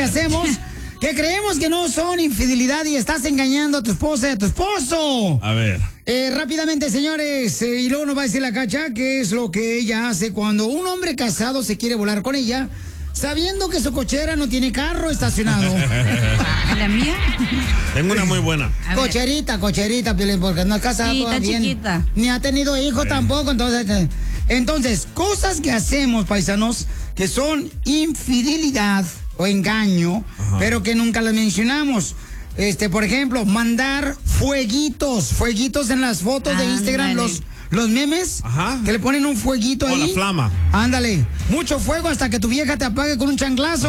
hacemos que creemos que no son infidelidad y estás engañando a tu esposa y a tu esposo. A ver. Rápidamente, señores, y luego nos va a decir la Cacha qué es lo que ella hace cuando un hombre casado se quiere volar con ella, sabiendo que su cochera no tiene carro estacionado. ¿La mía? Tengo una muy buena. Cocherita, Piolín, porque no es casado Sí, todavía. está chiquita. Ni ha tenido hijos tampoco, entonces, cosas que hacemos, paisanos, que son infidelidad o engaño, pero que nunca las mencionamos. Por ejemplo, mandar fueguitos en las fotos de Instagram, los memes, que le ponen un fueguito ahí. O la flama. Ándale, mucho fuego hasta que tu vieja te apague con un chanclazo.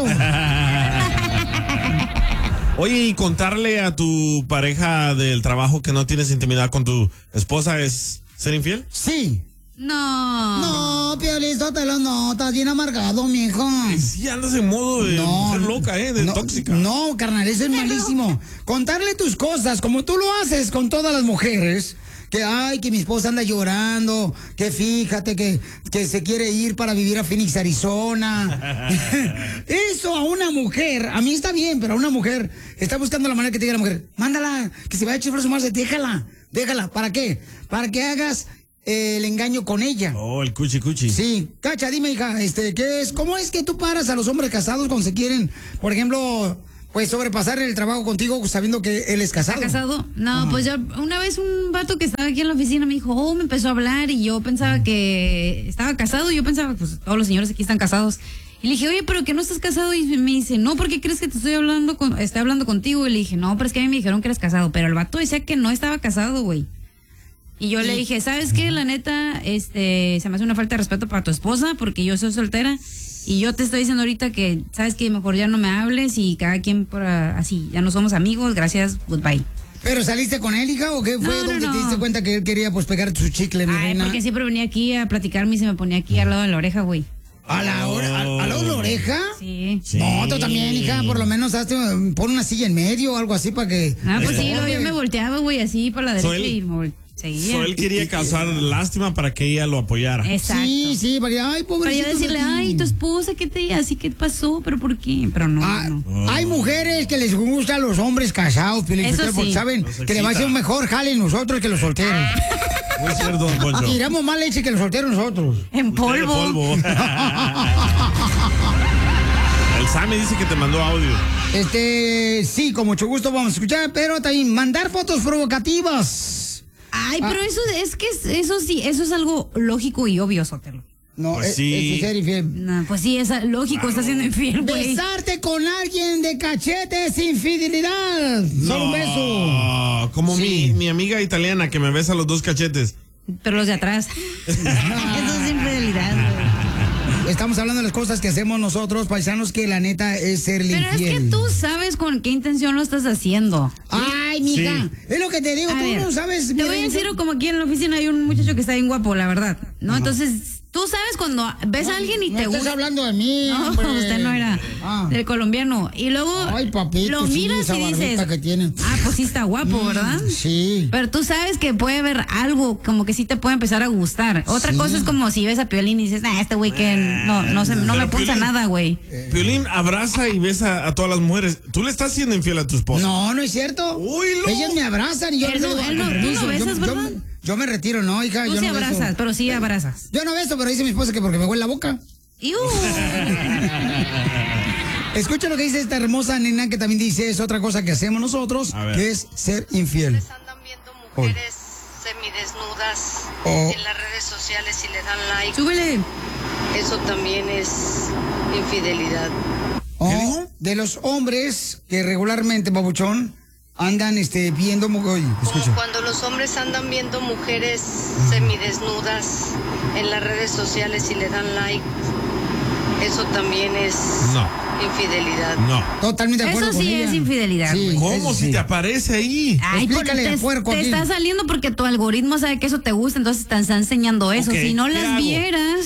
Oye, ¿y contarle a tu pareja del trabajo que no tienes intimidad con tu esposa es ser infiel? Sí. No, Piolín, no, estás bien amargado, mijo. Sí, andas en modo de mujer loca, de tóxica. No, carnal, eso es malísimo. Contarle tus cosas, como tú lo haces con todas las mujeres, que mi esposa anda llorando, que fíjate que se quiere ir para vivir a Phoenix, Arizona. Eso a una mujer, a mí está bien, pero a una mujer está buscando la manera que te diga la mujer, mándala, que se vaya a echar su madre, déjala. ¿Para qué? Para que hagas el engaño con ella. Oh, el cuchi. Sí. Cacha, dime, hija, ¿cómo es que tú paras a los hombres casados cuando se quieren, por ejemplo, pues sobrepasar el trabajo contigo sabiendo que él es casado? ¿Está casado? No, pues yo, una vez un vato que estaba aquí en la oficina me dijo, me empezó a hablar y yo pensaba que estaba casado, yo pensaba, pues todos los señores aquí están casados. Y le dije, oye, pero que no estás casado. Y me dice, no, ¿por qué crees que estoy hablando contigo? Y le dije, no, pero es que a mí me dijeron que eres casado. Pero el vato decía que no estaba casado, güey. Y yo le dije, ¿sabes qué? La neta, se me hace una falta de respeto para tu esposa porque yo soy soltera y yo te estoy diciendo ahorita que, ¿sabes qué? Mejor ya no me hables y cada quien así, ya no somos amigos, gracias, goodbye. ¿Pero saliste con él, hija, o qué fue donde te diste cuenta que él quería, pues, pegar su chicle, mi reina? Porque siempre venía aquí a platicarme y se me ponía aquí al lado de la oreja, güey. ¿Al lado de la oreja? Sí. No, tú también, hija, por lo menos pon una silla en medio o algo así para que... Pues sí, yo me volteaba, güey, así para la derecha y me seguía. Él quería causar lástima para que ella lo apoyara. Exacto. Sí, para que, pobrecito. Para yo decirle, tu esposa, ¿qué pasó? ¿Pero por qué? Pero no. Hay mujeres que les gustan los hombres casados, Eso porque sí. saben que le va a ser un mejor jale nosotros que los solteros. Muy cierto, don Poncho. Tiramos más leche que los solteros nosotros. En polvo. El Sammy dice que te mandó audio. Sí, con mucho gusto vamos a escuchar, pero también mandar fotos provocativas. Pero eso es algo lógico y obvio, Sotelo. No, pues sí. es ser infiel. No, pues sí, es lógico, está siendo infiel, güey. Besarte con alguien de cachete es infidelidad. Solo un beso. Como mi amiga italiana que me besa los dos cachetes. Pero los de atrás. Eso es infidelidad, güey. Estamos hablando de las cosas que hacemos nosotros, paisanos, que la neta es ser infiel. Pero es que tú sabes con qué intención lo estás haciendo. Ay, mija, es lo que te digo, tú no sabes. Te voy a decir, como aquí en la oficina hay un muchacho que está bien guapo, la verdad, ¿no? Ajá. Entonces, tú sabes cuando ves a alguien y te gusta. No estás hablando de mí, no, hombre. Usted no era del colombiano. Y luego lo miras y dices, que tiene. Pues sí está guapo, ¿verdad? Sí. Pero tú sabes que puede haber algo como que sí te puede empezar a gustar. Otra cosa es como si ves a Piolín y dices, este güey que no me pulsa nada, güey. Piolín abraza y besa a todas las mujeres. ¿Tú le estás siendo infiel a tu esposa? No, no es cierto. Uy, Ellas me abrazan y yo tú no besas, ¿verdad? Yo me retiro, no, hija. Tú yo sí no abrazas, beso. pero sí abrazas. Yo no beso, pero dice mi esposa que porque me huele la boca. Escucha lo que dice esta hermosa nena que también dice, es otra cosa que hacemos nosotros, que es ser infiel. Andan viendo mujeres semidesnudas en las redes sociales y le dan like. Súbele. Eso también es infidelidad. De los hombres que regularmente, babuchón, andan viendo... Como cuando los hombres andan viendo mujeres semidesnudas en las redes sociales y le dan like. Eso también es infidelidad. No. Totalmente de acuerdo. Eso sí es infidelidad. Sí, ¿cómo si te aparece ahí? Explícale, puerco, te está saliendo porque tu algoritmo sabe que eso te gusta, entonces te está enseñando eso. Si no las vieras...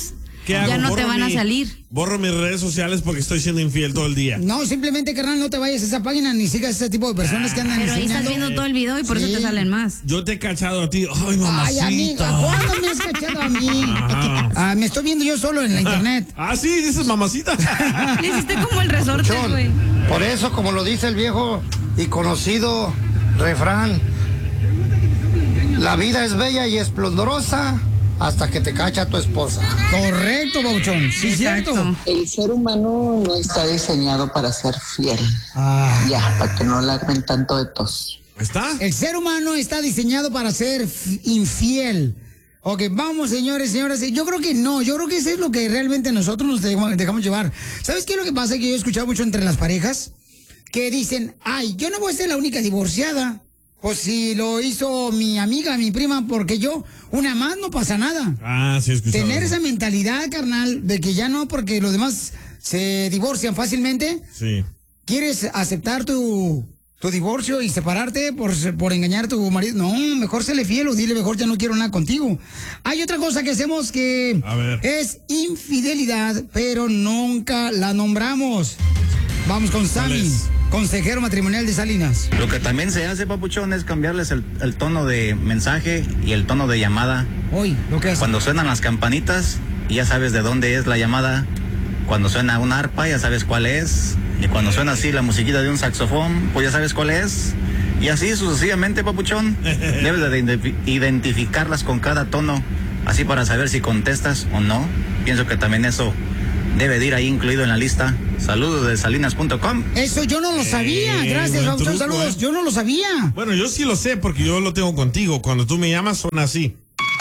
¿Qué hago? Ya no te van a salir. Borro mis redes sociales porque estoy siendo infiel todo el día. No, simplemente, carnal, no te vayas a esa página ni sigas ese tipo de personas que andan Pero ahí enseñando. estás viendo todo el video y por eso te salen más. Yo te he cachado a ti. Ay, mamacita. Ay, amiga, ¿cuándo me has cachado a mí? Me estoy viendo yo solo en la internet. Sí, dices mamacita. Le hiciste como el resorte, güey. Por eso, como lo dice el viejo y conocido refrán, la vida es bella y esplendorosa hasta que te cacha tu esposa. Correcto, Bauchón. Sí, cierto. El ser humano no está diseñado para ser fiel. Ya, para que no le hagan tanto de tos. ¿Está? El ser humano está diseñado para ser infiel. Ok, vamos, señores, señoras. Yo creo que no. Yo creo que eso es lo que realmente nosotros nos dejamos llevar. ¿Sabes qué es lo que pasa? Que yo he escuchado mucho entre las parejas que dicen, ay, yo no voy a ser la única divorciada. Pues si lo hizo mi amiga, mi prima, porque yo, una más no pasa nada. Sí, escuchado. Tener esa mentalidad, carnal, de que ya no, porque los demás se divorcian fácilmente. Sí. ¿Quieres aceptar tu divorcio y separarte por engañar a tu marido? No, mejor séle fiel o dile mejor ya no quiero nada contigo. Hay otra cosa que hacemos que es infidelidad, pero nunca la nombramos. Vamos con Sammy, consejero matrimonial de Salinas. Lo que también se hace, papuchón, es cambiarles el tono de mensaje y el tono de llamada. Hoy, lo que hace. Cuando suenan las campanitas, ya sabes de dónde es la llamada. Cuando suena una arpa, ya sabes cuál es. Y cuando suena así la musiquita de un saxofón, pues ya sabes cuál es. Y así sucesivamente, papuchón. Debes de identificarlas con cada tono, así para saber si contestas o no. Pienso que también eso debe de ir ahí incluido en la lista. Saludos de salinas.com. Eso yo no lo sabía. Gracias, Bauchón, saludos. Yo no lo sabía. Bueno, yo sí lo sé porque yo lo tengo contigo. Cuando tú me llamas, suena así.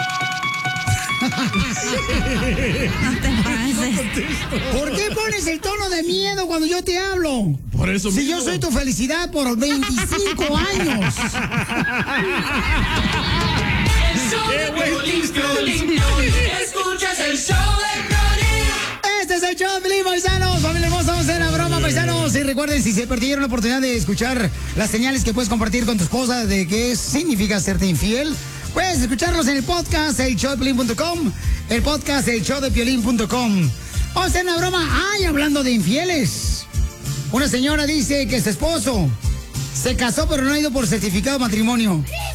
No te pases. ¿Por qué pones el tono de miedo cuando yo te hablo? Por eso Si mismo. yo soy tu felicidad por 25 años. Escuchas el show de Piolín. Este es el show de Piolín, paisanos. Familia hermosa, vamos a hacer la broma, paisanos. Y recuerden, si se perdieron la oportunidad de escuchar las señales que puedes compartir con tu esposa de qué significa serte infiel, puedes escucharlos en el podcast, elshowdepiolín.com, el podcast, elshowdepiolín.com. Vamos a hacer una broma. Ay, hablando de infieles. Una señora dice que su esposo se casó pero no ha ido por certificado de matrimonio.